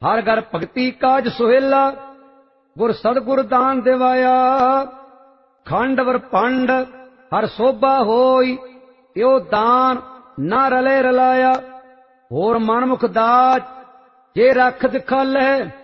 हर घर भगति काज सुहेला, गुर सदगुर दान दिवाया। खंड वर पंड हर शोभा होई, यो दान ना रले रलाया। होर मनमुख दाज जे रख दिखाले,